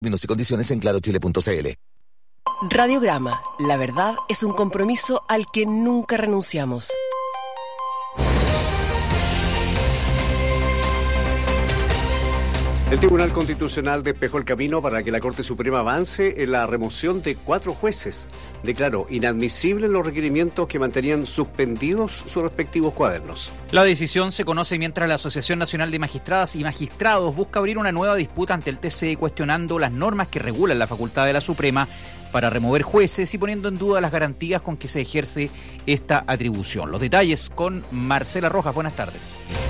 Términos y condiciones en clarochile.cl. Radiograma, la verdad es un compromiso al que nunca renunciamos. El Tribunal Constitucional despejó el camino para que la Corte Suprema avance en la remoción de 4 jueces. Declaró inadmisibles los requerimientos que mantenían suspendidos sus respectivos cuadernos. La decisión se conoce mientras la Asociación Nacional de Magistradas y Magistrados busca abrir una nueva disputa ante el TC cuestionando las normas que regulan la facultad de la Suprema para remover jueces y poniendo en duda las garantías con que se ejerce esta atribución. Los detalles con Marcela Rojas. Buenas tardes.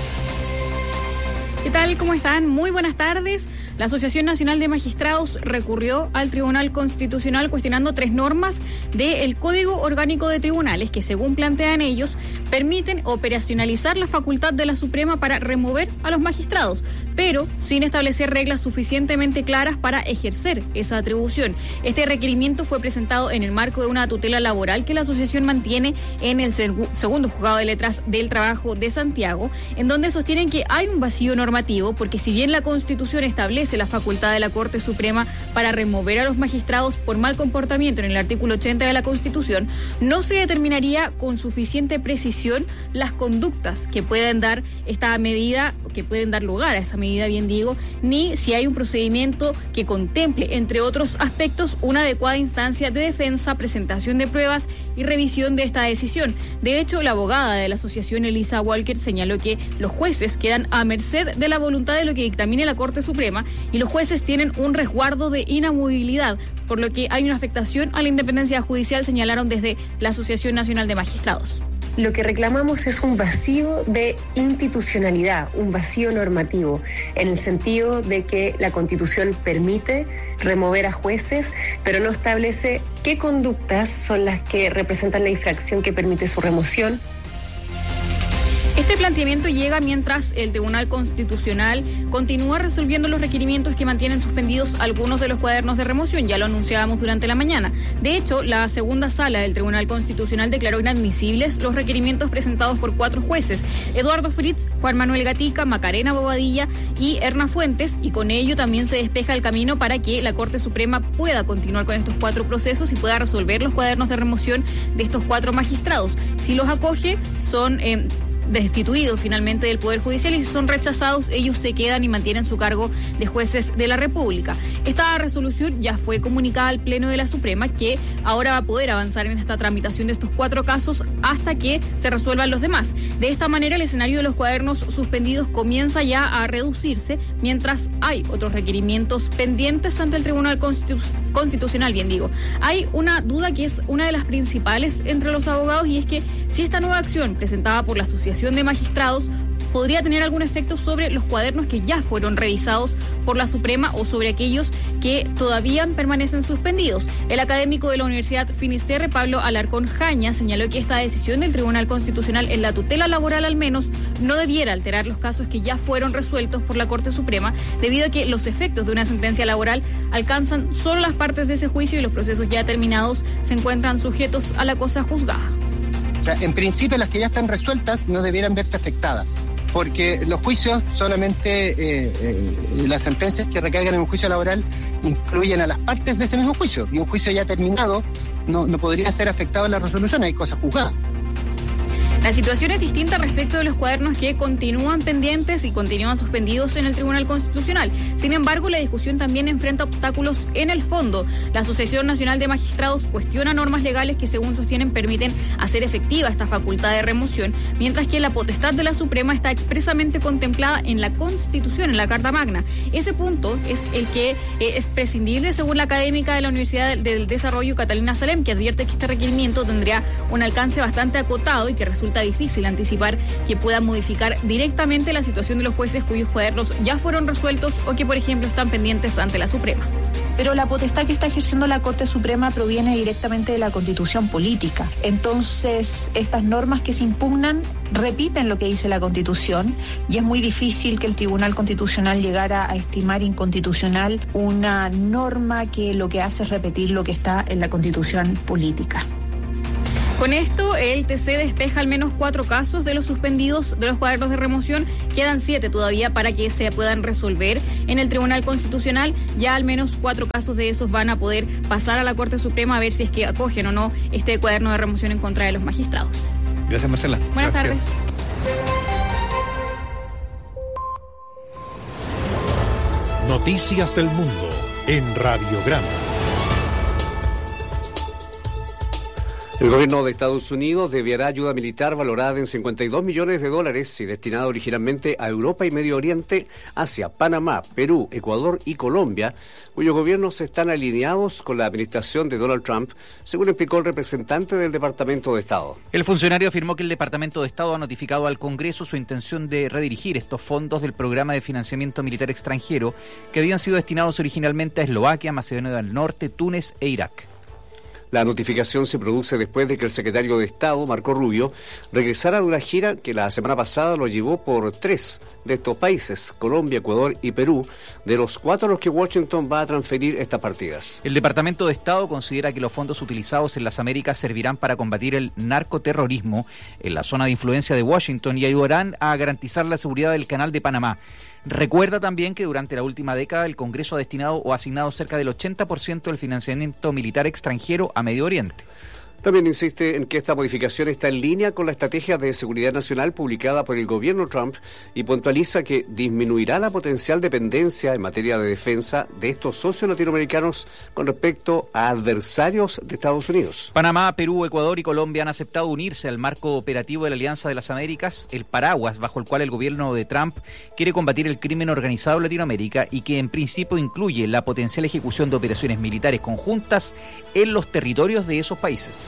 ¿Qué tal? ¿Cómo están? Muy buenas tardes. La Asociación Nacional de Magistrados recurrió al Tribunal Constitucional cuestionando 3 normas del Código Orgánico de Tribunales que, según plantean ellos, permiten operacionalizar la facultad de la Suprema para remover a los magistrados, pero sin establecer reglas suficientemente claras para ejercer esa atribución. Este requerimiento fue presentado en el marco de una tutela laboral que la asociación mantiene en el segundo juzgado de letras del trabajo de Santiago, en donde sostienen que hay un vacío normativo porque si bien la Constitución establece la facultad de la Corte Suprema para remover a los magistrados por mal comportamiento en el artículo 80 de la Constitución, no se determinaría con suficiente precisión las conductas que pueden dar esta medida, que pueden dar lugar a esa medida, bien digo, ni si hay un procedimiento que contemple, entre otros aspectos, una adecuada instancia de defensa, presentación de pruebas y revisión de esta decisión. De hecho, la abogada de la asociación, Elisa Walker, señaló que los jueces quedan a merced de la voluntad de lo que dictamine la Corte Suprema y los jueces tienen un resguardo de inamovilidad, por lo que hay una afectación a la independencia judicial, señalaron desde la Asociación Nacional de Magistrados. Lo que reclamamos es un vacío de institucionalidad, un vacío normativo, en el sentido de que la Constitución permite remover a jueces, pero no establece qué conductas son las que representan la infracción que permite su remoción. Este planteamiento llega mientras el Tribunal Constitucional continúa resolviendo los requerimientos que mantienen suspendidos algunos de los cuadernos de remoción. Ya lo anunciábamos durante la mañana. De hecho, la segunda sala del Tribunal Constitucional declaró inadmisibles los requerimientos presentados por 4 jueces: Eduardo Fritz, Juan Manuel Gatica, Macarena Bobadilla y Erna Fuentes, y con ello también se despeja el camino para que la Corte Suprema pueda continuar con estos 4 procesos y pueda resolver los cuadernos de remoción de estos 4 magistrados. Si los acoge, son destituidos finalmente del Poder Judicial, y si son rechazados, ellos se quedan y mantienen su cargo de jueces de la República. Esta resolución ya fue comunicada al Pleno de la Suprema, que ahora va a poder avanzar en esta tramitación de estos 4 casos hasta que se resuelvan los demás. De esta manera, el escenario de los cuadernos suspendidos comienza ya a reducirse, mientras hay otros requerimientos pendientes ante el Tribunal Constitucional, bien digo. Hay una duda que es una de las principales entre los abogados, y es que si esta nueva acción presentada por la Asociación de Magistrados podría tener algún efecto sobre los cuadernos que ya fueron revisados por la Suprema o sobre aquellos que todavía permanecen suspendidos. El académico de la Universidad Finisterre, Pablo Alarcón Jaña, señaló que esta decisión del Tribunal Constitucional en la tutela laboral al menos no debiera alterar los casos que ya fueron resueltos por la Corte Suprema, debido a que los efectos de una sentencia laboral alcanzan solo las partes de ese juicio y los procesos ya terminados se encuentran sujetos a la cosa juzgada. O sea, en principio las que ya están resueltas no debieran verse afectadas, porque los juicios solamente, las sentencias que recaigan en un juicio laboral incluyen a las partes de ese mismo juicio, y un juicio ya terminado no podría ser afectado en la resolución, hay cosas juzgadas. La situación es distinta respecto de los cuadernos que continúan pendientes y continúan suspendidos en el Tribunal Constitucional. Sin embargo, la discusión también enfrenta obstáculos en el fondo. La Asociación Nacional de Magistrados cuestiona normas legales que, según sostienen, permiten hacer efectiva esta facultad de remoción, mientras que la potestad de la Suprema está expresamente contemplada en la Constitución, en la Carta Magna. Ese punto es el que es prescindible, según la académica de la Universidad del Desarrollo, Catalina Salem, que advierte que este requerimiento tendría un alcance bastante acotado y que resulta difícil anticipar que pueda modificar directamente la situación de los jueces cuyos cuadernos ya fueron resueltos o que, por ejemplo, están pendientes ante la Suprema. Pero la potestad que está ejerciendo la Corte Suprema proviene directamente de la Constitución política. Entonces, estas normas que se impugnan repiten lo que dice la Constitución, y es muy difícil que el Tribunal Constitucional llegara a estimar inconstitucional una norma que lo que hace es repetir lo que está en la Constitución política. Con esto, el TC despeja al menos 4 casos de los suspendidos de los cuadernos de remoción. Quedan 7 todavía para que se puedan resolver en el Tribunal Constitucional. Ya al menos 4 casos de esos van a poder pasar a la Corte Suprema a ver si es que acogen o no este cuaderno de remoción en contra de los magistrados. Gracias, Marcela. Buenas tardes. Noticias del Mundo en Radiograma. El gobierno de Estados Unidos deberá ayuda militar valorada en $52 millones y destinada originalmente a Europa y Medio Oriente, Asia, Panamá, Perú, Ecuador y Colombia, cuyos gobiernos están alineados con la administración de Donald Trump, según explicó el representante del Departamento de Estado. El funcionario afirmó que el Departamento de Estado ha notificado al Congreso su intención de redirigir estos fondos del programa de financiamiento militar extranjero que habían sido destinados originalmente a Eslovaquia, Macedonia del Norte, Túnez e Irak. La notificación se produce después de que el secretario de Estado, Marco Rubio, regresara de una gira que la semana pasada lo llevó por 3 de estos países, Colombia, Ecuador y Perú, de los 4 a los que Washington va a transferir estas partidas. El Departamento de Estado considera que los fondos utilizados en las Américas servirán para combatir el narcoterrorismo en la zona de influencia de Washington y ayudarán a garantizar la seguridad del Canal de Panamá. Recuerda también que durante la última década el Congreso ha destinado o asignado cerca del 80% del financiamiento militar extranjero a Medio Oriente. También insiste en que esta modificación está en línea con la estrategia de seguridad nacional publicada por el gobierno Trump y puntualiza que disminuirá la potencial dependencia en materia de defensa de estos socios latinoamericanos con respecto a adversarios de Estados Unidos. Panamá, Perú, Ecuador y Colombia han aceptado unirse al marco operativo de la Alianza de las Américas, el paraguas bajo el cual el gobierno de Trump quiere combatir el crimen organizado en Latinoamérica y que en principio incluye la potencial ejecución de operaciones militares conjuntas en los territorios de esos países.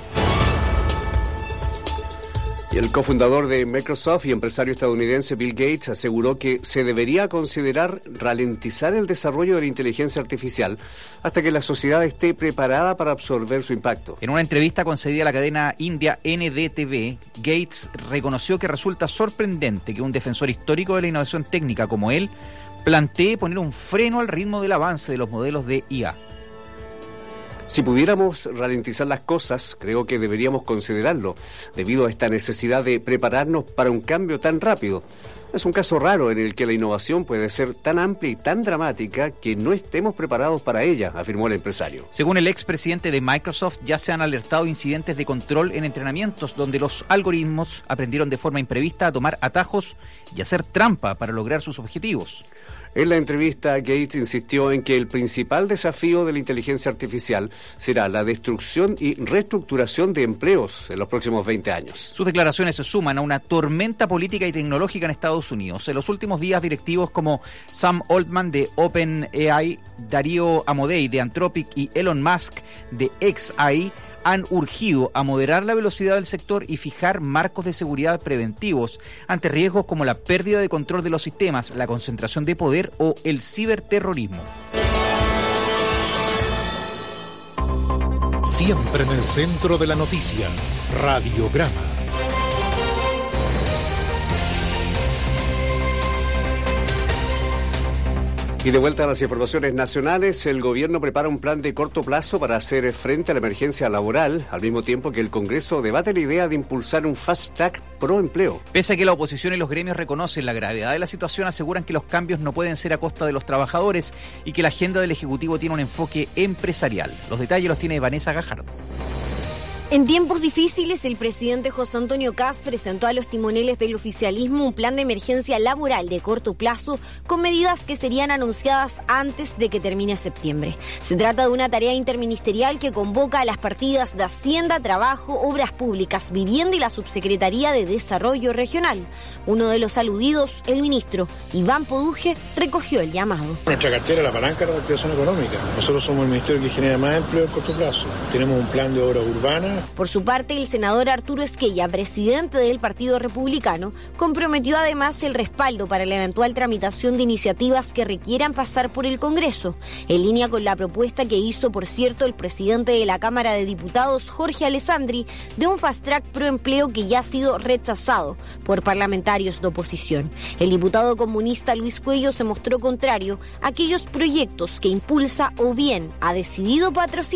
Y el cofundador de Microsoft y empresario estadounidense Bill Gates aseguró que se debería considerar ralentizar el desarrollo de la inteligencia artificial hasta que la sociedad esté preparada para absorber su impacto. En una entrevista concedida a la cadena india NDTV, Gates reconoció que resulta sorprendente que un defensor histórico de la innovación técnica como él plantee poner un freno al ritmo del avance de los modelos de IA. Si pudiéramos ralentizar las cosas, creo que deberíamos considerarlo, debido a esta necesidad de prepararnos para un cambio tan rápido. Es un caso raro en el que la innovación puede ser tan amplia y tan dramática que no estemos preparados para ella, afirmó el empresario. Según el expresidente de Microsoft, ya se han alertado incidentes de control en entrenamientos donde los algoritmos aprendieron de forma imprevista a tomar atajos y hacer trampa para lograr sus objetivos. En la entrevista, Gates insistió en que el principal desafío de la inteligencia artificial será la destrucción y reestructuración de empleos en los próximos 20 años. Sus declaraciones se suman a una tormenta política y tecnológica en Estados Unidos. En los últimos días, directivos como Sam Altman de OpenAI, Darío Amodei de Anthropic y Elon Musk de xAI han urgido a moderar la velocidad del sector y fijar marcos de seguridad preventivos ante riesgos como la pérdida de control de los sistemas, la concentración de poder o el ciberterrorismo. Siempre en el centro de la noticia, Radiograma. Y de vuelta a las informaciones nacionales, el gobierno prepara un plan de corto plazo para hacer frente a la emergencia laboral, al mismo tiempo que el Congreso debate la idea de impulsar un fast track pro empleo. Pese a que la oposición y los gremios reconocen la gravedad de la situación, aseguran que los cambios no pueden ser a costa de los trabajadores y que la agenda del Ejecutivo tiene un enfoque empresarial. Los detalles los tiene Vanessa Gajardo. En tiempos difíciles, el presidente José Antonio Kast presentó a los timoneles del oficialismo un plan de emergencia laboral de corto plazo con medidas que serían anunciadas antes de que termine septiembre. Se trata de una tarea interministerial que convoca a las partidas de Hacienda, Trabajo, Obras Públicas, Vivienda y la Subsecretaría de Desarrollo Regional. Uno de los aludidos, el ministro Iván Poduje, recogió el llamado. Nuestra cartera es la palanca de la reactivación económica. Nosotros somos el ministerio que genera más empleo a corto plazo. Tenemos un plan de obras urbanas. Por su parte, el senador Arturo Esquella, presidente del Partido Republicano, comprometió además el respaldo para la eventual tramitación de iniciativas que requieran pasar por el Congreso, en línea con la propuesta que hizo, por cierto, el presidente de la Cámara de Diputados, Jorge Alessandri, de un fast track pro empleo que ya ha sido rechazado por parlamentarios de oposición. El diputado comunista Luis Cuello se mostró contrario a aquellos proyectos que impulsa o bien ha decidido patrocinar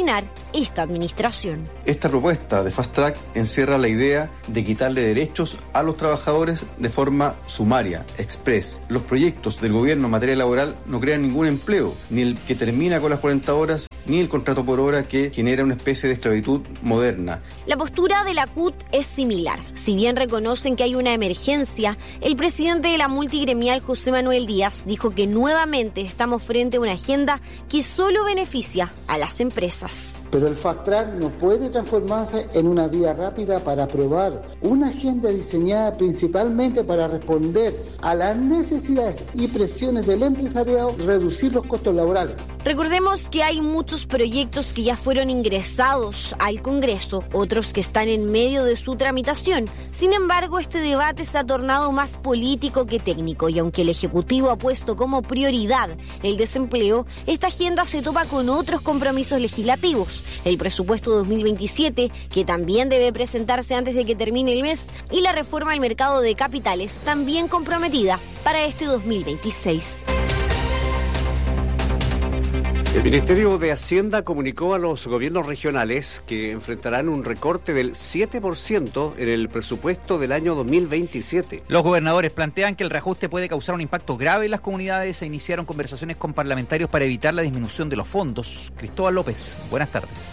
esta administración. Esta propuesta de Fast Track encierra la idea de quitarle derechos a los trabajadores de forma sumaria, express. Los proyectos del gobierno en materia laboral no crean ningún empleo, ni el que termina con las 40 horas, ni el contrato por hora que genera una especie de esclavitud moderna. La postura de la CUT es similar. Si bien reconocen que hay una emergencia, el presidente de la multigremial, José Manuel Díaz, dijo que nuevamente estamos frente a una agenda que solo beneficia a las empresas. Pero el Fast Track no puede transformarse en una vía rápida para aprobar una agenda diseñada principalmente para responder a las necesidades y presiones del empresariado, reducir los costos laborales. Recordemos que hay muchos proyectos que ya fueron ingresados al Congreso, otros que están en medio de su tramitación. Sin embargo, este debate se ha tornado más político que técnico y aunque el Ejecutivo ha puesto como prioridad el desempleo, esta agenda se topa con otros compromisos legislativos. El presupuesto 2027, que también debe presentarse antes de que termine el mes, y la reforma al mercado de capitales, también comprometida para este 2026. El Ministerio de Hacienda comunicó a los gobiernos regionales que enfrentarán un recorte del 7% en el presupuesto del año 2027. Los gobernadores plantean que el reajuste puede causar un impacto grave en las comunidades e iniciaron conversaciones con parlamentarios para evitar la disminución de los fondos. Cristóbal López, buenas tardes.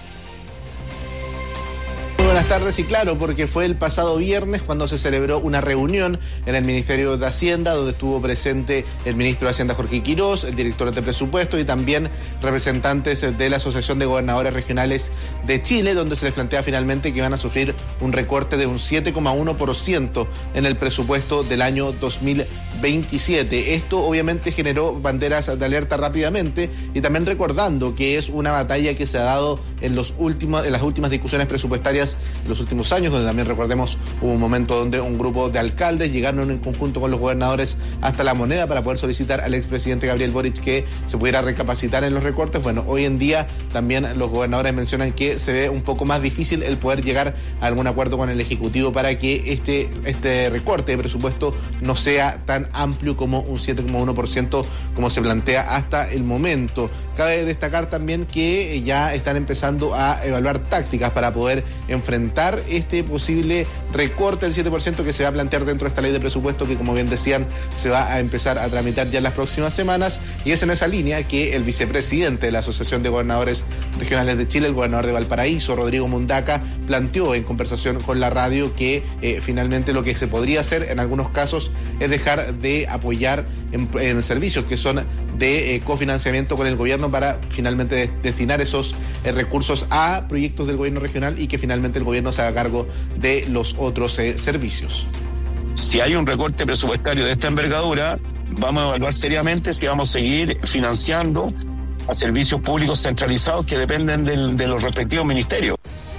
Buenas tardes, y claro, porque fue el pasado viernes cuando se celebró una reunión en el Ministerio de Hacienda, donde estuvo presente el ministro de Hacienda Jorge Quirós, el director de presupuesto y también representantes de la Asociación de Gobernadores Regionales de Chile, donde se les plantea finalmente que van a sufrir un recorte de un 7,1% en el presupuesto del año 2027. Esto obviamente generó banderas de alerta rápidamente y también recordando que es una batalla que se ha dado en las últimas discusiones presupuestarias en los últimos años, donde también recordemos hubo un momento donde un grupo de alcaldes llegaron en conjunto con los gobernadores hasta La Moneda para poder solicitar al expresidente Gabriel Boric que se pudiera recapacitar en los recortes. Bueno, hoy en día también los gobernadores mencionan que se ve un poco más difícil el poder llegar a algún acuerdo con el Ejecutivo para que este recorte de presupuesto no sea tan amplio como un 7,1% como se plantea hasta el momento. Cabe destacar también que ya están empezando a evaluar tácticas para poder enfrentar este posible recorte del 7% que se va a plantear dentro de esta ley de presupuesto que, como bien decían, se va a empezar a tramitar ya en las próximas semanas, y es en esa línea que el vicepresidente de la Asociación de Gobernadores Regionales de Chile, el gobernador de Valparaíso, Rodrigo Mundaca, planteó en conversación con la radio que finalmente lo que se podría hacer en algunos casos es dejar de apoyar en servicios que son de cofinanciamiento con el gobierno para finalmente destinar esos recursos a proyectos del gobierno regional y que finalmente el gobierno se haga cargo de los otros servicios. Si hay un recorte presupuestario de esta envergadura, vamos a evaluar seriamente si vamos a seguir financiando a servicios públicos centralizados que dependen de los respectivos ministerios.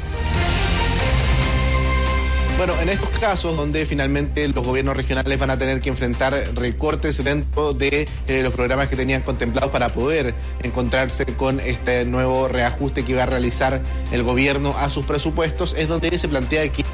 Bueno, en estos casos donde finalmente los gobiernos regionales van a tener que enfrentar recortes dentro de los programas que tenían contemplados para poder encontrarse con este nuevo reajuste que va a realizar el gobierno a sus presupuestos, es donde se plantea que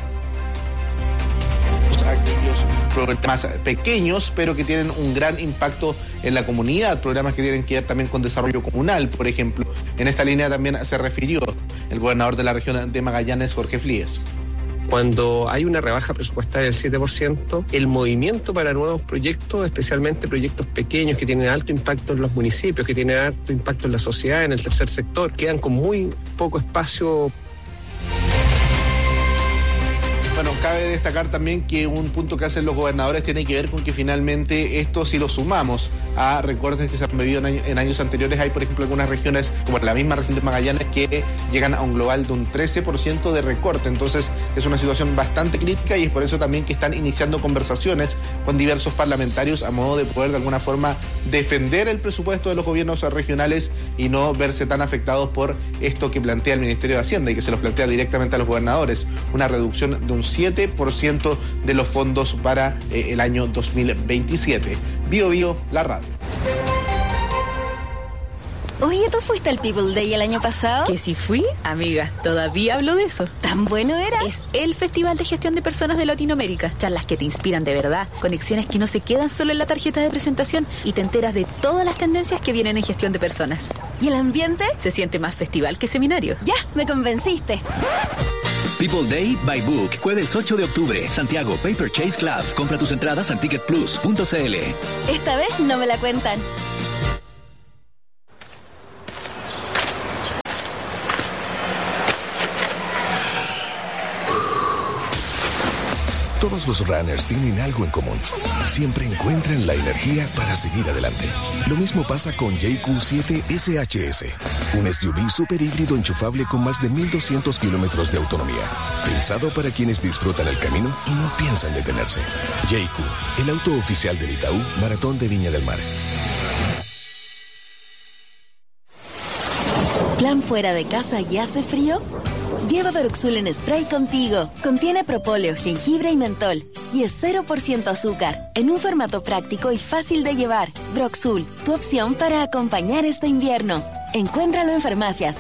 aquellos programas pequeños pero que tienen un gran impacto en la comunidad, programas que tienen que ver también con desarrollo comunal, por ejemplo. En esta línea también se refirió el gobernador de la región de Magallanes, Jorge Flies. Cuando hay una rebaja presupuestaria del 7%, el movimiento para nuevos proyectos, especialmente proyectos pequeños que tienen alto impacto en los municipios, que tienen alto impacto en la sociedad, en el tercer sector, quedan con muy poco espacio. Bueno, cabe destacar también que un punto que hacen los gobernadores tiene que ver con que finalmente esto, si lo sumamos a recortes que se han vivido en años anteriores, hay por ejemplo algunas regiones, como la misma región de Magallanes, que llegan a un global de un 13% de recorte. Entonces es una situación bastante crítica y es por eso también que están iniciando conversaciones con diversos parlamentarios a modo de poder de alguna forma defender el presupuesto de los gobiernos regionales y no verse tan afectados por esto que plantea el Ministerio de Hacienda y que se los plantea directamente a los gobernadores, una reducción de un 7% de los fondos para el año 2027. Bio, la radio. Oye, ¿tú fuiste al People Day el año pasado? Que si fui, amiga, todavía hablo de eso. ¿Tan bueno era? Es el Festival de Gestión de Personas de Latinoamérica. Charlas que te inspiran de verdad, conexiones que no se quedan solo en la tarjeta de presentación y te enteras de todas las tendencias que vienen en gestión de personas. ¿Y el ambiente? Se siente más festival que seminario. Ya, me convenciste. People Day by Book, jueves 8 de octubre, Santiago, Paper Chase Club. Compra tus entradas en ticketplus.cl. Esta vez no me la cuentan. Todos los runners tienen algo en común. Siempre encuentran la energía para seguir adelante. Lo mismo pasa con JQ7 SHS, un SUV super híbrido enchufable con más de 1.200 kilómetros de autonomía. Pensado para quienes disfrutan el camino y no piensan detenerse. JQ, el auto oficial del Itaú Maratón de Viña del Mar. ¿Plan fuera de casa y hace frío? Lleva Broxul en spray contigo. Contiene propóleo, jengibre y mentol. Y es 0% azúcar, en un formato práctico y fácil de llevar. Broxul, tu opción para acompañar este invierno. Encuéntralo en farmacias.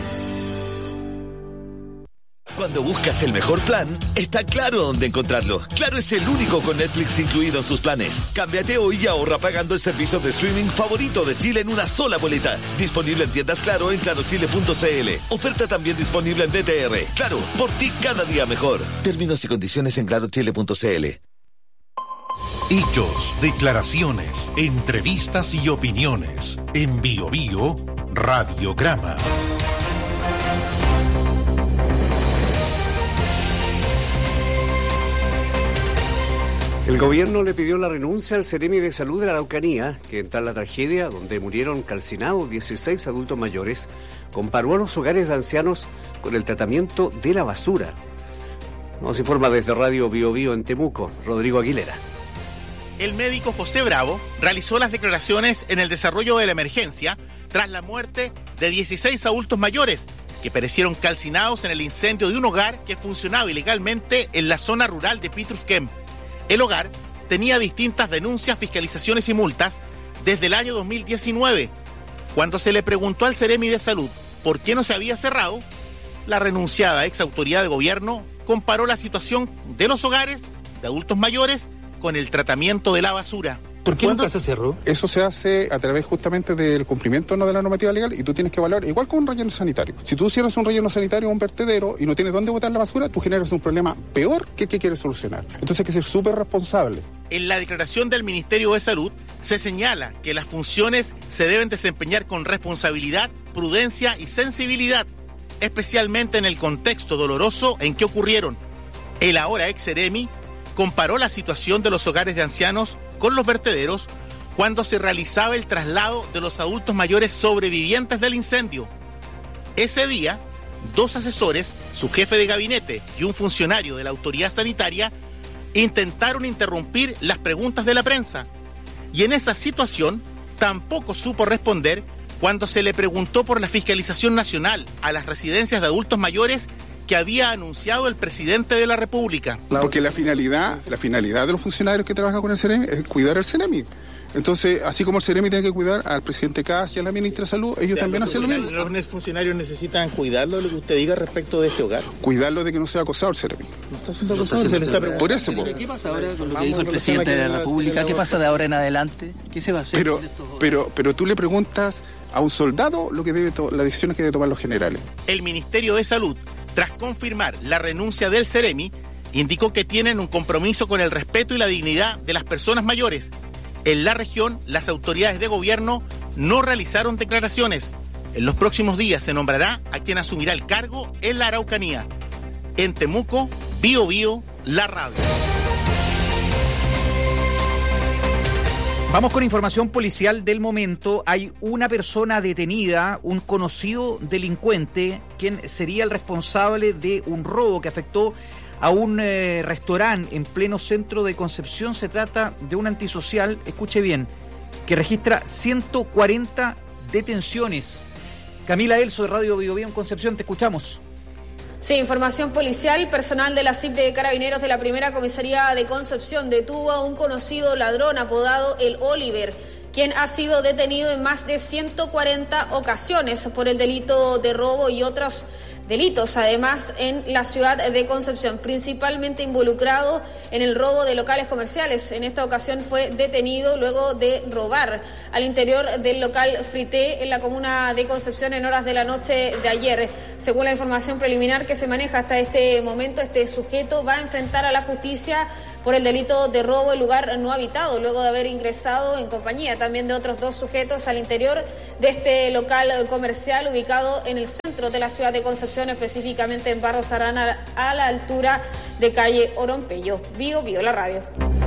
Cuando buscas el mejor plan, está Claro dónde encontrarlo. Claro es el único con Netflix incluido en sus planes. Cámbiate hoy y ahorra pagando el servicio de streaming favorito de Chile en una sola boleta. Disponible en tiendas Claro en clarochile.cl. Oferta también disponible en DTR. Claro, por ti cada día mejor. Términos y condiciones en clarochile.cl. Hechos, declaraciones, entrevistas y opiniones. En Bio Bio, Radiograma. El gobierno le pidió la renuncia al Seremi de Salud de la Araucanía, que tras la tragedia donde murieron calcinados 16 adultos mayores, comparó a los hogares de ancianos con el tratamiento de la basura. Nos informa desde Radio Bio Bio en Temuco, Rodrigo Aguilera. El médico José Bravo realizó las declaraciones en el desarrollo de la emergencia tras la muerte de 16 adultos mayores que perecieron calcinados en el incendio de un hogar que funcionaba ilegalmente en la zona rural de Pitrufquén. El hogar tenía distintas denuncias, fiscalizaciones y multas desde el año 2019. Cuando se le preguntó al Seremi de Salud por qué no se había cerrado, la renunciada ex autoridad de gobierno comparó la situación de los hogares de adultos mayores con el tratamiento de la basura. ¿Por qué nunca se cerró? Eso se hace a través justamente del cumplimiento no de la normativa legal y tú tienes que evaluar, igual con un relleno sanitario. Si tú cierras un relleno sanitario o un vertedero y no tienes dónde botar la basura, tú generas un problema peor que el que quieres solucionar. Entonces hay que ser súper responsable. En la declaración del Ministerio de Salud se señala que las funciones se deben desempeñar con responsabilidad, prudencia y sensibilidad, especialmente en el contexto doloroso en que ocurrieron. El ahora ex Seremi comparó la situación de los hogares de ancianos con los vertederos cuando se realizaba el traslado de los adultos mayores sobrevivientes del incendio. Ese día, 2 asesores, su jefe de gabinete y un funcionario de la autoridad sanitaria intentaron interrumpir las preguntas de la prensa. Y en esa situación tampoco supo responder cuando se le preguntó por la fiscalización nacional a las residencias de adultos mayores que había anunciado el presidente de la República. Porque la finalidad de los funcionarios que trabajan con el Seremi es cuidar al Seremi. Entonces, así como el Seremi tiene que cuidar al presidente Kast y a la ministra de Salud, ellos también hacen lo mismo. ¿Los funcionarios necesitan cuidarlo de lo que usted diga respecto de este hogar? Cuidarlo de que no sea acosado el Seremi. No está siendo acosado, se le está preguntando. Por eso. ¿Pero qué pasa ahora con lo que dijo el presidente de la República? ¿Qué pasa de ahora en adelante? ¿Qué se va a hacer? Pero tú le preguntas a un soldado lo que las decisiones que debe tomar los generales. El Ministerio de Salud, tras confirmar la renuncia del Seremi, indicó que tienen un compromiso con el respeto y la dignidad de las personas mayores. En la región, las autoridades de gobierno no realizaron declaraciones. En los próximos días se nombrará a quien asumirá el cargo en la Araucanía. En Temuco, Bio Bio, la radio. Vamos con información policial del momento. Hay una persona detenida, un conocido delincuente, quien sería el responsable de un robo que afectó a un restaurante en pleno centro de Concepción. Se trata de un antisocial, escuche bien, que registra 140 detenciones. Camila Elso de Radio Bio Bio en Concepción, te escuchamos. Sí, información policial. Personal de la CIP de Carabineros de la Primera Comisaría de Concepción detuvo a un conocido ladrón apodado El Oliver, quien ha sido detenido en más de 140 ocasiones por el delito de robo y otros delitos, además en la ciudad de Concepción, principalmente involucrado en el robo de locales comerciales. En esta ocasión fue detenido luego de robar al interior del local Frité en la comuna de Concepción en horas de la noche de ayer. Según la información preliminar que se maneja hasta este momento, este sujeto va a enfrentar a la justicia por el delito de robo en lugar no habitado, luego de haber ingresado en compañía también de otros 2 sujetos al interior de este local comercial ubicado en el centro de la ciudad de Concepción, específicamente en Barros Arana, a la altura de calle Orompeyo. Bio, la radio.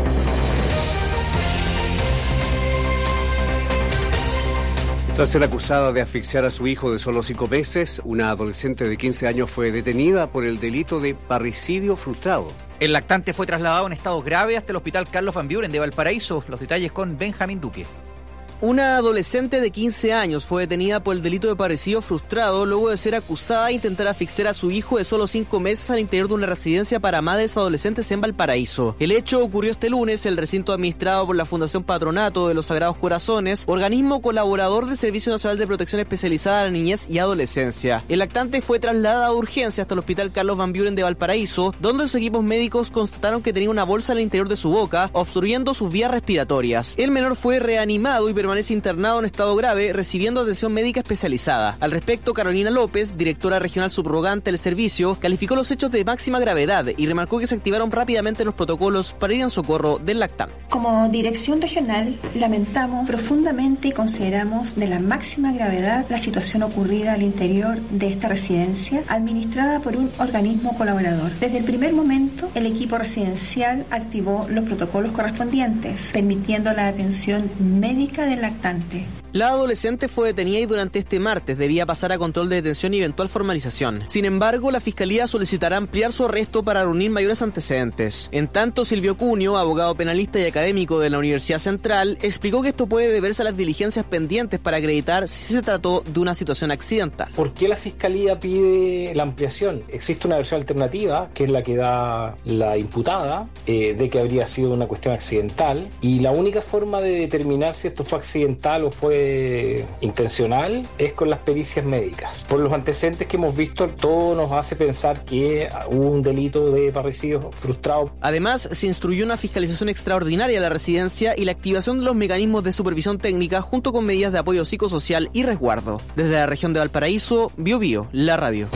Tras ser acusada de asfixiar a su hijo de solo 5 meses, una adolescente de 15 años fue detenida por el delito de parricidio frustrado. El lactante fue trasladado en estado grave hasta el hospital Carlos Van Buren de Valparaíso. Los detalles con Benjamín Duque. Una adolescente de 15 años fue detenida por el delito de parricidio frustrado luego de ser acusada de intentar asfixiar a su hijo de solo 5 meses al interior de una residencia para madres adolescentes en Valparaíso. El hecho ocurrió este lunes en el recinto administrado por la Fundación Patronato de los Sagrados Corazones, organismo colaborador del Servicio Nacional de Protección Especializada a la Niñez y Adolescencia. El lactante fue trasladado a urgencia hasta el hospital Carlos Van Buren de Valparaíso, donde los equipos médicos constataron que tenía una bolsa al interior de su boca, obstruyendo sus vías respiratorias. El menor fue reanimado y permanece internado en estado grave, recibiendo atención médica especializada. Al respecto, Carolina López, directora regional subrogante del servicio, calificó los hechos de máxima gravedad y remarcó que se activaron rápidamente los protocolos para ir en socorro del lactante. Como dirección regional, lamentamos profundamente y consideramos de la máxima gravedad la situación ocurrida al interior de esta residencia, administrada por un organismo colaborador. Desde el primer momento, el equipo residencial activó los protocolos correspondientes, permitiendo la atención médica del lactante. La adolescente fue detenida y durante este martes debía pasar a control de detención y eventual formalización. Sin embargo, la Fiscalía solicitará ampliar su arresto para reunir mayores antecedentes. En tanto, Silvio Cunio, abogado penalista y académico de la Universidad Central, explicó que esto puede deberse a las diligencias pendientes para acreditar si se trató de una situación accidental. ¿Por qué la Fiscalía pide la ampliación? Existe una versión alternativa, que es la que da la imputada, de que habría sido una cuestión accidental, y la única forma de determinar si esto fue accidental o fue intencional es con las pericias médicas. Por los antecedentes que hemos visto, todo nos hace pensar que hubo un delito de parricidio frustrado. Además, se instruyó una fiscalización extraordinaria a la residencia y la activación de los mecanismos de supervisión técnica junto con medidas de apoyo psicosocial y resguardo. Desde la región de Valparaíso, Bio, la radio.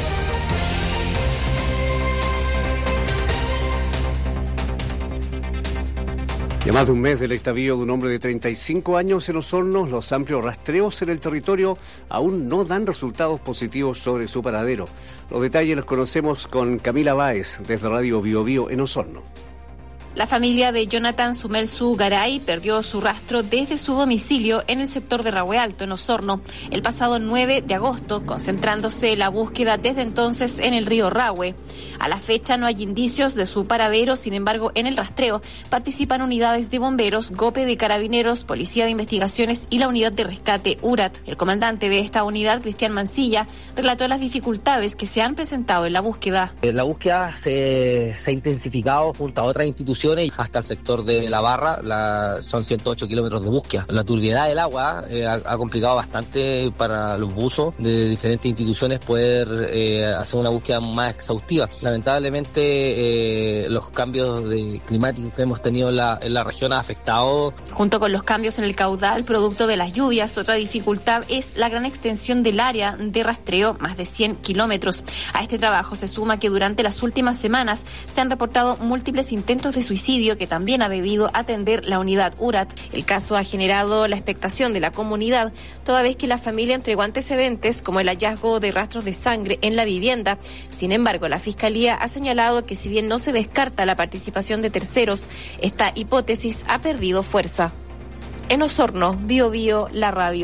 Y a más de un mes del extravío de un hombre de 35 años en Osorno, los amplios rastreos en el territorio aún no dan resultados positivos sobre su paradero. Los detalles los conocemos con Camila Báez, desde Radio Bio en Osorno. La familia de Jonathan Sumelsu Garay perdió su rastro desde su domicilio en el sector de Rahue Alto, en Osorno, el pasado 9 de agosto, concentrándose la búsqueda desde entonces en el río Rahue. A la fecha no hay indicios de su paradero, sin embargo, en el rastreo participan unidades de bomberos, GOPE de carabineros, Policía de Investigaciones y la unidad de rescate URAT. El comandante de esta unidad, Cristian Mancilla, relató las dificultades que se han presentado en la búsqueda. La búsqueda se ha intensificado junto a otras instituciones hasta el sector de La Barra, son 108 kilómetros de búsqueda. La turbiedad del agua ha complicado bastante para los buzos de diferentes instituciones poder hacer una búsqueda más exhaustiva. Lamentablemente los cambios climáticos que hemos tenido en la región han afectado. Junto con los cambios en el caudal producto de las lluvias, otra dificultad es la gran extensión del área de rastreo, más de 100 kilómetros. A este trabajo se suma que durante las últimas semanas se han reportado múltiples intentos de suicidio que también ha debido atender la unidad URAT. El caso ha generado la expectación de la comunidad, toda vez que la familia entregó antecedentes como el hallazgo de rastros de sangre en la vivienda. Sin embargo, la Fiscalía ha señalado que si bien no se descarta la participación de terceros, esta hipótesis ha perdido fuerza. En Osorno, Bio, la radio.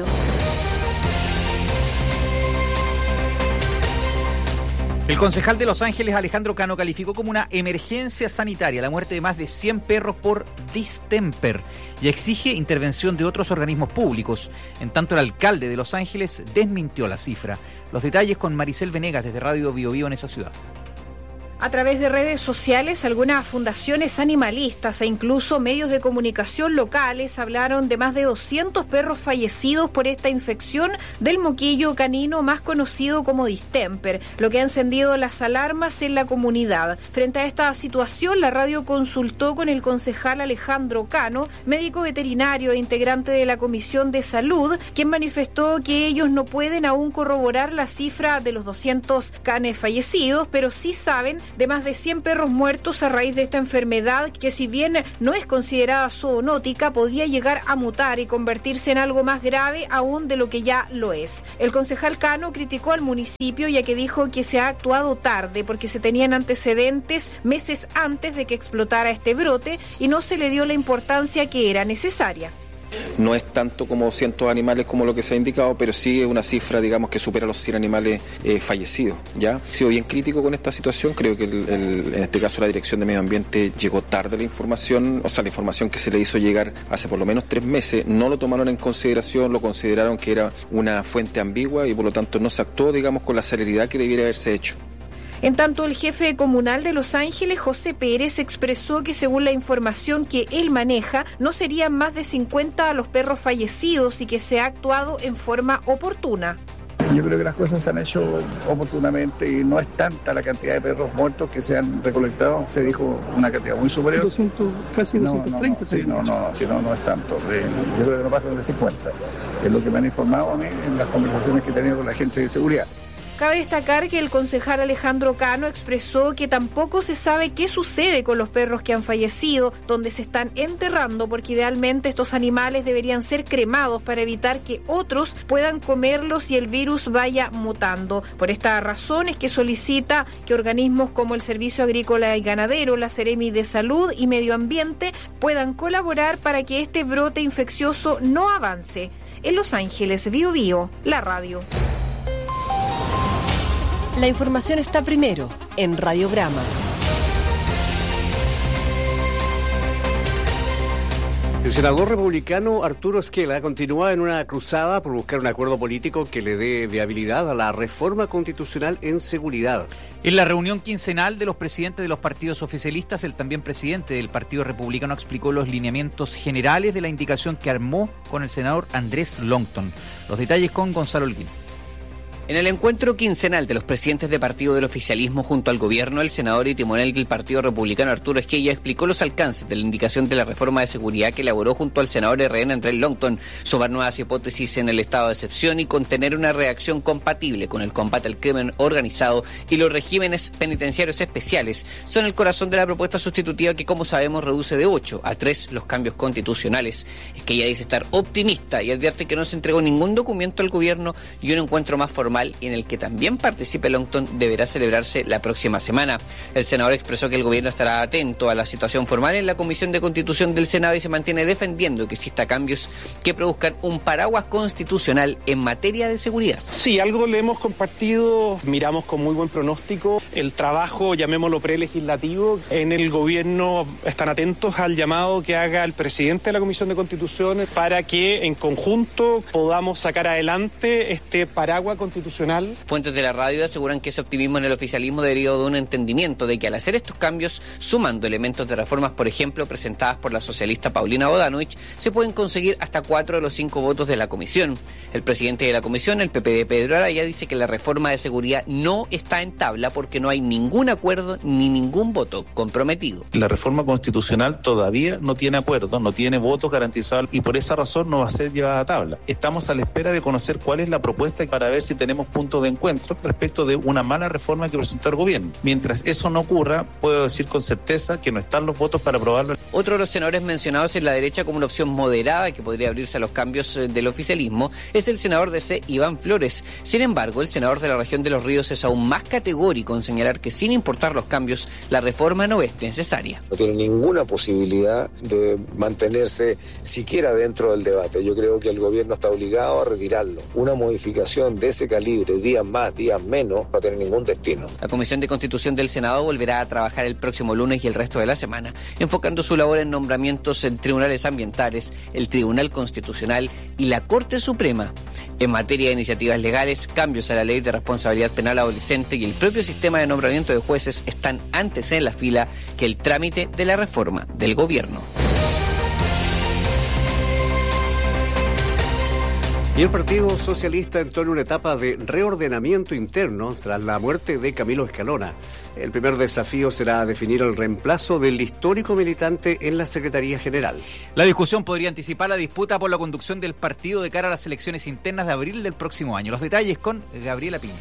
El concejal de Los Ángeles, Alejandro Cano, calificó como una emergencia sanitaria la muerte de más de 100 perros por distemper y exige intervención de otros organismos públicos. En tanto, el alcalde de Los Ángeles desmintió la cifra. Los detalles con Maricel Venegas desde Radio Bio en esa ciudad. A través de redes sociales, algunas fundaciones animalistas e incluso medios de comunicación locales hablaron de más de 200 perros fallecidos por esta infección del moquillo canino más conocido como distemper, lo que ha encendido las alarmas en la comunidad. Frente a esta situación, la radio consultó con el concejal Alejandro Cano, médico veterinario e integrante de la Comisión de Salud, quien manifestó que ellos no pueden aún corroborar la cifra de los 200 canes fallecidos, pero sí saben de más de 100 perros muertos a raíz de esta enfermedad que, si bien no es considerada zoonótica, podría llegar a mutar y convertirse en algo más grave aún de lo que ya lo es. El concejal Cano criticó al municipio, ya que dijo que se ha actuado tarde porque se tenían antecedentes meses antes de que explotara este brote y no se le dio la importancia que era necesaria. No es tanto como cientos de animales como lo que se ha indicado, pero sí es una cifra, digamos, que supera los 100 animales fallecidos, ¿ya? He sido bien crítico con esta situación. Creo que en este caso la Dirección de Medio Ambiente llegó tarde la información, o sea, la información que se le hizo llegar hace por lo menos 3 meses, no lo tomaron en consideración, lo consideraron que era una fuente ambigua y por lo tanto no se actuó, digamos, con la celeridad que debiera haberse hecho. En tanto, el jefe comunal de Los Ángeles, José Pérez, expresó que según la información que él maneja, no serían más de 50 los perros fallecidos y que se ha actuado en forma oportuna. Yo creo que las cosas se han hecho oportunamente y no es tanta la cantidad de perros muertos que se han recolectado. Se dijo una cantidad muy superior. 200, casi 230. No es tanto. Yo creo que no pasan de 50. Es lo que me han informado a mí en las conversaciones que he tenido con la gente de seguridad. Cabe destacar que el concejal Alejandro Cano expresó que tampoco se sabe qué sucede con los perros que han fallecido, dónde se están enterrando, porque idealmente estos animales deberían ser cremados para evitar que otros puedan comerlos y el virus vaya mutando. Por esta razón es que solicita que organismos como el Servicio Agrícola y Ganadero, la Seremi de Salud y Medio Ambiente puedan colaborar para que este brote infeccioso no avance. En Los Ángeles, Bío Bío, la radio. La información está primero en Radiograma. El senador republicano Arturo Esquela continúa en una cruzada por buscar un acuerdo político que le dé viabilidad a la reforma constitucional en seguridad. En la reunión quincenal de los presidentes de los partidos oficialistas, el también presidente del Partido Republicano explicó los lineamientos generales de la indicación que armó con el senador Andrés Longton. Los detalles con Gonzalo Holguín. En el encuentro quincenal de los presidentes de partido del oficialismo junto al gobierno, el senador y timonel del Partido Republicano Arturo Esquella explicó los alcances de la indicación de la reforma de seguridad que elaboró junto al senador RN Andrés Longton, sumar nuevas hipótesis en el estado de excepción y contener una reacción compatible con el combate al crimen organizado y los regímenes penitenciarios especiales. Son el corazón de la propuesta sustitutiva que, como sabemos, reduce de 8 a 3 los cambios constitucionales. Esquella dice estar optimista y advierte que no se entregó ningún documento al gobierno y un encuentro más formal en el que también participe Longton deberá celebrarse la próxima semana. El senador expresó que el gobierno estará atento a la situación formal en la Comisión de Constitución del Senado y se mantiene defendiendo que exista cambios que produzcan un paraguas constitucional en materia de seguridad. Sí, algo le hemos compartido, miramos con muy buen pronóstico el trabajo, llamémoslo prelegislativo. En el gobierno están atentos al llamado que haga el presidente de la Comisión de Constitución para que en conjunto podamos sacar adelante este paraguas constitucional. Fuentes de la radio aseguran que ese optimismo en el oficialismo derivó de un entendimiento de que al hacer estos cambios, sumando elementos de reformas, por ejemplo, presentadas por la socialista Paulina Bodanovich, se pueden conseguir hasta 4 de los 5 votos de la comisión. El presidente de la comisión, el PP de Pedro Araya, dice que la reforma de seguridad no está en tabla porque no hay ningún acuerdo ni ningún voto comprometido. La reforma constitucional todavía no tiene acuerdo, no tiene votos garantizados y por esa razón no va a ser llevada a tabla. Estamos a la espera de conocer cuál es la propuesta para ver si tenemos puntos de encuentro respecto de una mala reforma que presentó el gobierno. Mientras eso no ocurra, puedo decir con certeza que no están los votos para aprobarlo. Otro de los senadores mencionados en la derecha como una opción moderada que podría abrirse a los cambios del oficialismo es el senador DC Iván Flores. Sin embargo, el senador de la región de Los Ríos es aún más categórico en señalar que sin importar los cambios, la reforma no es necesaria. No tiene ninguna posibilidad de mantenerse siquiera dentro del debate. Yo creo que el gobierno está obligado a retirarlo. Una modificación de ese calibre, días más, días menos, no va a tener ningún destino. La Comisión de Constitución del Senado volverá a trabajar el próximo lunes y el resto de la semana, enfocando su labor en nombramientos en tribunales ambientales, el Tribunal Constitucional y la Corte Suprema. En materia de iniciativas legales, cambios a la ley de responsabilidad penal adolescente y el propio sistema de nombramiento de jueces están antes en la fila que el trámite de la reforma del gobierno. Y el Partido Socialista entró en una etapa de reordenamiento interno tras la muerte de Camilo Escalona. El primer desafío será definir el reemplazo del histórico militante en la Secretaría General. La discusión podría anticipar la disputa por la conducción del partido de cara a las elecciones internas de abril del próximo año. Los detalles con Gabriela Piña.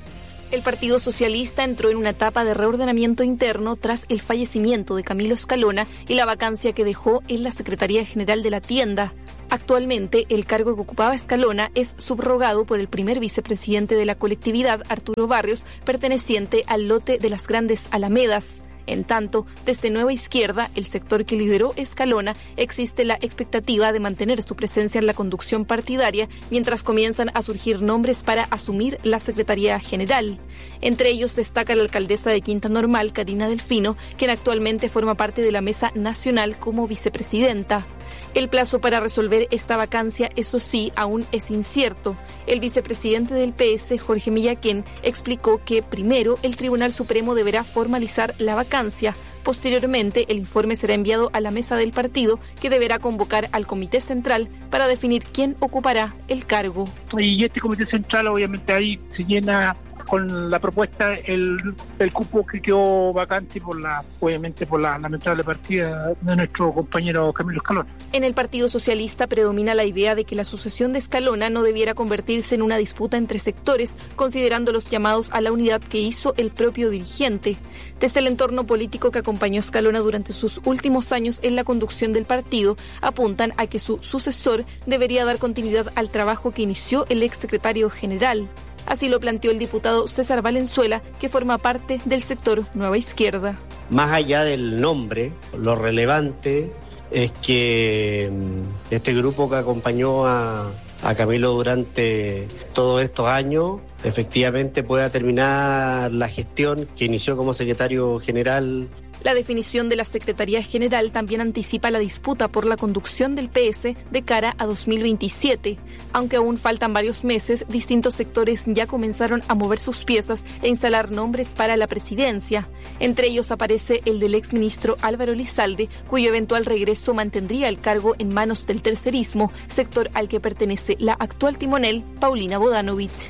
El Partido Socialista entró en una etapa de reordenamiento interno tras el fallecimiento de Camilo Escalona y la vacancia que dejó en la Secretaría General de la tienda. Actualmente, el cargo que ocupaba Escalona es subrogado por el primer vicepresidente de la colectividad, Arturo Barrios, perteneciente al lote de las Grandes Alamedas. En tanto, desde Nueva Izquierda, el sector que lideró Escalona, existe la expectativa de mantener su presencia en la conducción partidaria mientras comienzan a surgir nombres para asumir la Secretaría General. Entre ellos destaca la alcaldesa de Quinta Normal, Karina Delfino, quien actualmente forma parte de la Mesa Nacional como vicepresidenta. El plazo para resolver esta vacancia, eso sí, aún es incierto. El vicepresidente del PS, Jorge Millaquén, explicó que primero el Tribunal Supremo deberá formalizar la vacancia. Posteriormente, el informe será enviado a la mesa del partido, que deberá convocar al Comité Central para definir quién ocupará el cargo. Y este Comité Central, obviamente, ahí se llena con la propuesta el cupo que quedó vacante por la lamentable partida de nuestro compañero Camilo Escalona. En el Partido Socialista predomina la idea de que la sucesión de Escalona no debiera convertirse en una disputa entre sectores, considerando los llamados a la unidad que hizo el propio dirigente. Desde el entorno político que acompañó a Escalona durante sus últimos años en la conducción del partido, apuntan a que su sucesor debería dar continuidad al trabajo que inició el exsecretario general. Así lo planteó el diputado César Valenzuela, que forma parte del sector Nueva Izquierda. Más allá del nombre, lo relevante es que este grupo que acompañó a Camilo durante todos estos años efectivamente pueda terminar la gestión que inició como secretario general. La definición de la Secretaría General también anticipa la disputa por la conducción del PS de cara a 2027. Aunque aún faltan varios meses, distintos sectores ya comenzaron a mover sus piezas e instalar nombres para la presidencia. Entre ellos aparece el del exministro Álvaro Elizalde, cuyo eventual regreso mantendría el cargo en manos del tercerismo, sector al que pertenece la actual timonel Paulina Bodanovich.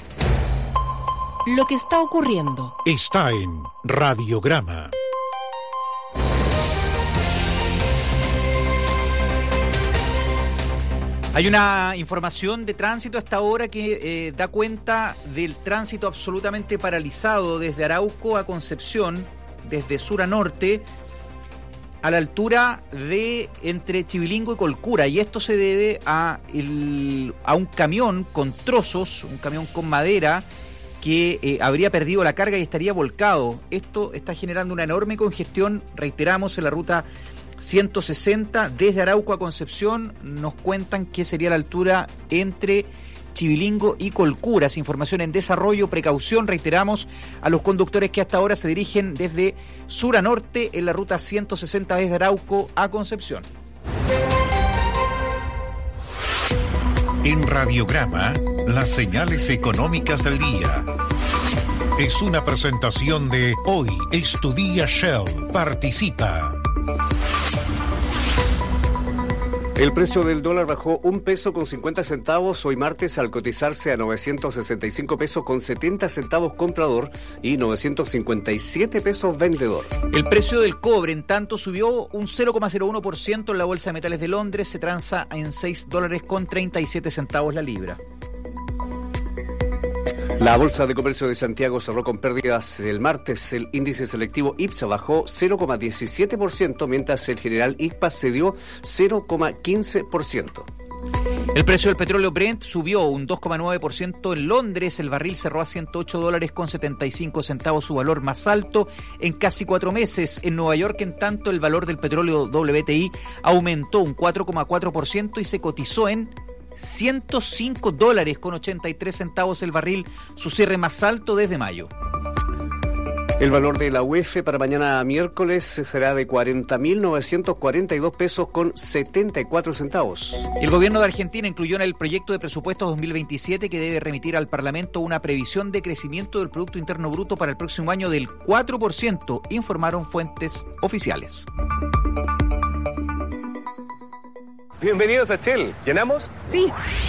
Lo que está ocurriendo está en Radiograma. Hay una información de tránsito hasta ahora que da cuenta del tránsito absolutamente paralizado desde Arauco a Concepción, desde sur a norte, a la altura de entre Chivilingo y Colcura. Y esto se debe a un camión con trozos, un camión con madera, que habría perdido la carga y estaría volcado. Esto está generando una enorme congestión, reiteramos, en la ruta 160 desde Arauco a Concepción. Nos cuentan que sería la altura entre Chivilingo y Colcuras. Información en desarrollo, precaución, reiteramos a los conductores que hasta ahora se dirigen desde sur a norte en la ruta 160 desde Arauco a Concepción. En Radiograma, las señales económicas del día. Es una presentación de Hoy es tu día Shell. Participa. El precio del dólar bajó $1.50 hoy martes al cotizarse a 965 pesos con 70 centavos comprador y 957 pesos vendedor. El precio del cobre, en tanto, subió un 0,01% en la Bolsa de Metales de Londres. Se transa en $6.37 la libra. La Bolsa de Comercio de Santiago cerró con pérdidas el martes. El índice selectivo IPSA bajó 0,17%, mientras el general ICPA cedió 0,15%. El precio del petróleo Brent subió un 2,9% en Londres. El barril cerró a $108.75, su valor más alto en casi 4 meses. En Nueva York, en tanto, el valor del petróleo WTI aumentó un 4,4% y se cotizó en $105.83 el barril, su cierre más alto desde mayo. El valor de la UEF para mañana miércoles será de 40.942 pesos con 74 centavos. El gobierno de Argentina incluyó en el proyecto de presupuestos 2027 que debe remitir al Parlamento una previsión de crecimiento del Producto Interno Bruto para el próximo año del 4%, informaron fuentes oficiales. Bienvenidos a Shell. ¿Llenamos? Sí.